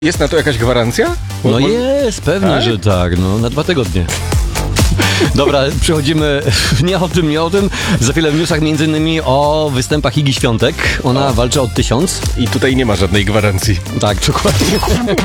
Jest na to jakaś gwarancja? No jest, pewnie, tak? że tak, no na 2 tygodnie. Dobra, przechodzimy nie o tym. Za chwilę w newsach m.in. o występach Igi Świątek. Ona walczy o 1000. I tutaj nie ma żadnej gwarancji. Tak, dokładnie.